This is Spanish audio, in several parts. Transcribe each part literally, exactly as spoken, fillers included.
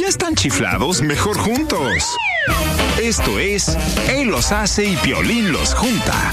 están chiflados, mejor juntos. Esto es Él los hace y Piolín los junta.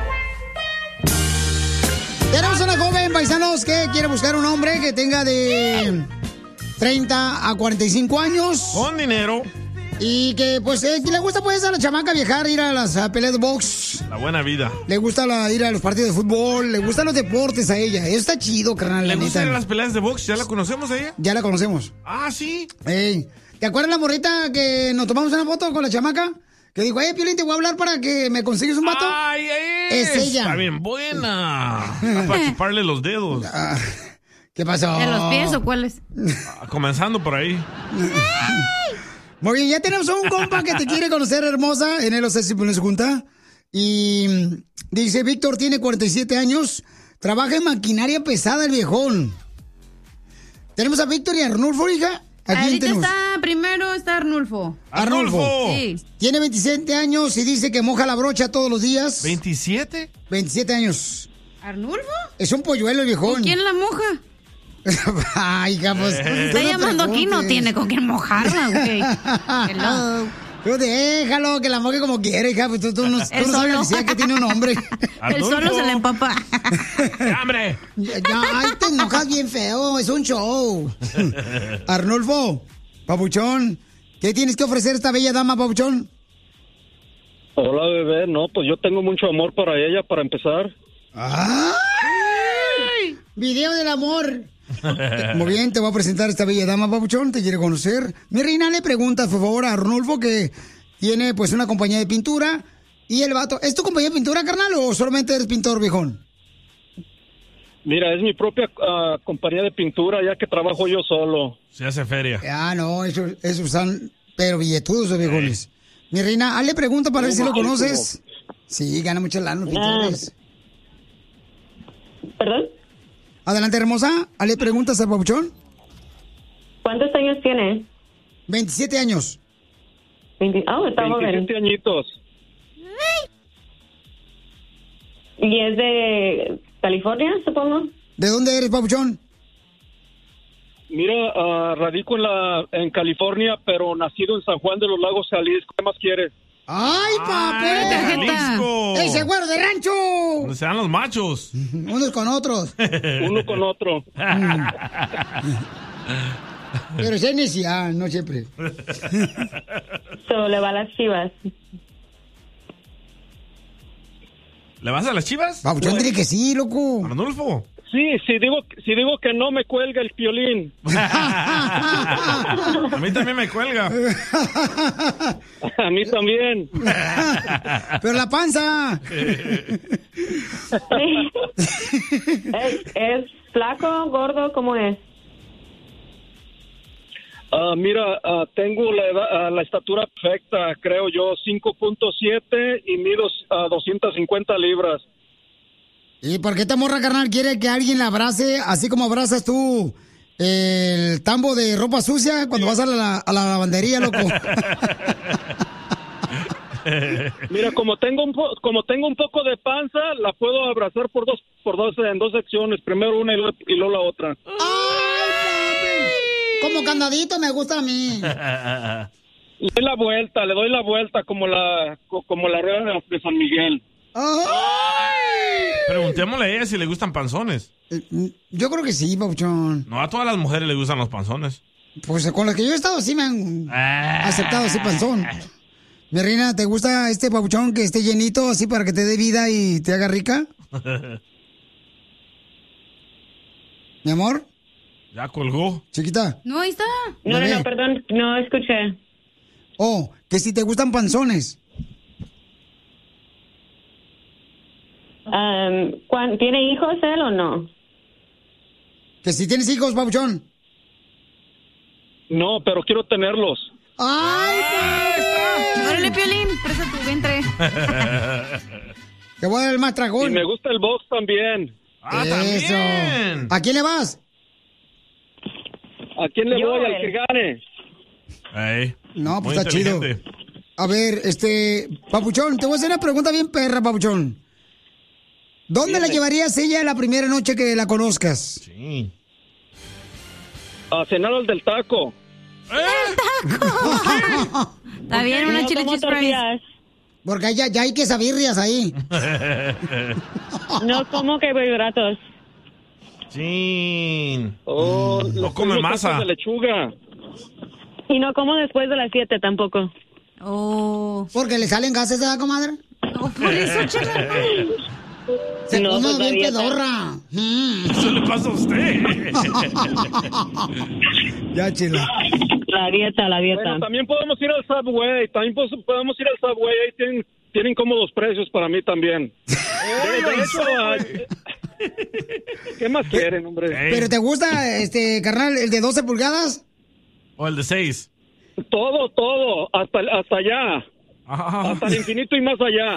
Tenemos una joven, paisanos, que quiere buscar un hombre que tenga de treinta a cuarenta y cinco años. Con dinero. Y que, pues, eh, que le gusta, pues, a la chamaca viajar, ir a las a peleas de box. La buena vida. Le gusta la, ir a los partidos de fútbol, le gustan los deportes a ella. Eso está chido, carnal, ¿Le la gustan neta. las peleas de box? ¿Ya la conocemos a ella? Ya la conocemos. Ah, ¿sí? Ey, ¿te acuerdas la morrita que nos tomamos una foto con la chamaca? Que dijo, eh, Piolín, te voy a hablar para que me consigues un vato. ¡Ay, ay! Es ella. Está bien buena. Está para chuparle los dedos. Ah, ¿qué pasó? ¿En los pies o cuáles? Ah, comenzando por ahí. Muy bien, ya tenemos un compa que te quiere conocer, hermosa, en el O C S se junta. Y mm, dice, Víctor tiene cuarenta y siete años, trabaja en maquinaria pesada el viejón. Tenemos a Víctor y a Arnulfo, hija. ¿A quién Ahorita tenemos? está, primero está Arnulfo. Arnulfo. Sí. Tiene veintisiete años y dice que moja la brocha todos los días. ¿veintisiete? veintisiete años. ¿Arnulfo? Es un polluelo el viejón. ¿Quién la moja? Ay, hija, pues. Se está llamando aquí, no tiene con quién mojarla, güey. Hello. Tú déjalo, que la moje como quiere, hija. Pues tú, tú no, tú El no sabes solo. ni siquiera que tiene un hombre. El solo se le empapa. ¡Hambre! Ya, ya, ay, te enojas bien feo, es un show. Arnulfo, papuchón, ¿qué tienes que ofrecer a esta bella dama, papuchón? Hola, bebé. No, pues yo tengo mucho amor para ella, para empezar. ¡Ay! Video del amor. Muy bien, te voy a presentar a esta bella dama, papuchón, te quiere conocer. Mi reina le pregunta, por favor, a Arnulfo, que tiene pues una compañía de pintura. Y el vato, ¿es tu compañía de pintura, carnal, o solamente eres pintor, viejón? Mira, es mi propia uh, compañía de pintura, ya que trabajo yo solo. Se hace feria. Ah, no, esos eso están, pero billetudos los viejones. Mi reina, hazle pregunta para ver si lo conoces. Sí, gana mucho lana los pintores. ¿Perdón? Adelante, hermosa. Hazle preguntas al papuchón. ¿Cuántos años tiene? veintisiete años. veinte Oh, está joven. veintisiete añitos. ¿Y es de California, supongo? ¿De dónde eres, papuchón? Mira, uh, radico en la en California, pero nacido en San Juan de los Lagos, Jalisco. ¿Qué más quieres? ¡Ay, papá! Jalisco! ¡Ese güero de rancho! Donde se dan los machos. Unos con otros. Uno con otro. Pero es necesidad, no siempre. So, le va a las Chivas. ¿Le vas a las Chivas? Papuchón, dile que sí, loco. Arnulfo. Sí, si digo, si digo que no, me cuelga el Piolín. A mí también me cuelga. A mí también. Pero la panza. ¿Es, ¿Es flaco, gordo? ¿Cómo es? Uh, mira, uh, tengo la, edad, uh, la estatura perfecta, creo yo, cinco punto siete y mido uh, doscientas cincuenta libras. ¿Y por qué esta morra, carnal, quiere que alguien la abrace así como abrazas tú el tambo de ropa sucia cuando vas a la, a la lavandería, loco? Mira, como tengo un po- como tengo un poco de panza, la puedo abrazar por dos por dos en dos secciones, primero una y, lo- y luego la otra. Como candadito me gusta a mí. Le doy la vuelta, le doy la vuelta como la co- como la rueda de, de San Miguel. Preguntémosle a ella si le gustan panzones. Yo creo que sí, papuchón. No, a todas las mujeres les gustan los panzones. Pues con las que yo he estado sí me han aceptado ese panzón. Mi reina, ¿te gusta este papuchón que esté llenito así para que te dé vida y te haga rica? ¿Mi amor? Ya colgó. Chiquita. No, ahí está. No, no, Bebé. no, perdón, no escuché. Oh, que si te gustan panzones. Um, ¿cuán- ¿Tiene hijos él o no? Que si tienes hijos, papuchón. No, pero quiero tenerlos. ¡Ay, Órale, Piolín, presta tu vientre. Te voy a dar el más Y tragón. me gusta el box también. Ah, Eso. también. ¿A quién le vas? ¿A quién le Yo, voy? Al él. que gane. Ey, No, pues muy está chido. inteligente. A ver, este, papuchón, te voy a hacer una pregunta bien perra, papuchón. ¿Dónde la llevarías ella la primera noche que la conozcas? Sí. A cenar al del taco. ¡El taco! Está bien, una No chile como cheese fries. tortillas. Porque ya, ya hay quesabirrias ahí. No como carbohidratos. Chin. Oh, No los come pollos masa. tacos de lechuga. Y no como después de las siete tampoco. Oh. Porque le salen gases de la comadre. No, por eso, chela. Se No, pone pues, la bien dieta. pedorra. Mm. Eso le pasa a usted. Ya, chela. La dieta, la dieta. Bueno, también podemos ir al Subway. También pues, podemos ir al Subway. Ahí tienen, tienen cómodos precios para mí también. De- de hecho, ay, ¿qué más quieren, hombre? Ey. ¿Pero te gusta, este, carnal, el de doce pulgadas? O el de seis. Todo, todo. Hasta, hasta allá. Ah. Hasta el infinito y más allá.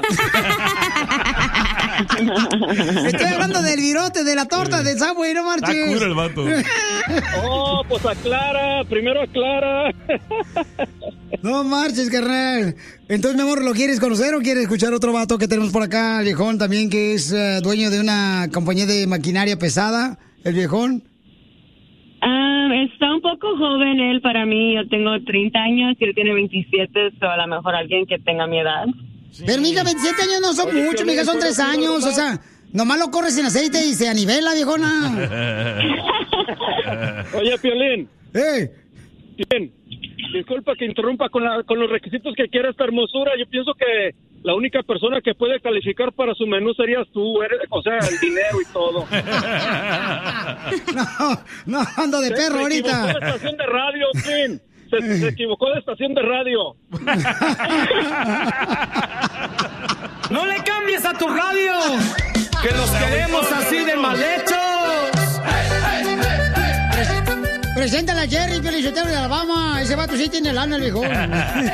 Estoy hablando del virote, de la torta, del Subway, no Está marches. cura el vato. Oh, pues aclara. Primero aclara. No marches, carnal. Entonces, mi amor, ¿lo quieres conocer o quieres escuchar otro vato que tenemos por acá, el viejón, también, que es eh, dueño de una compañía de maquinaria pesada, el viejón? Ah, está un poco joven él para mí. Yo tengo treinta años y él tiene veintisiete, o a lo mejor alguien que tenga mi edad. Pero, mija, veintisiete años no son Oye, mucho, Piolín, mija, son ¿puedo tres decir años, algo o sea, nomás lo corres sin aceite y se anivela, viejona. Oye, Piolín. ¡Ey! Bien. Disculpa que interrumpa con, la, con los requisitos que quiere esta hermosura. Yo pienso que la única persona que puede calificar para su menú serías tú. Eres, o sea, el dinero y todo. No, no, ando de Se- perro se ahorita. equivocó de estación de radio, Clint. Se, se equivocó de estación de radio. ¡No le cambies a tu radio! ¡Que los queremos así de mal hechos! Preséntala a Jerry, Felicitero de Alabama. Ese vato sí tiene lana, el viejón.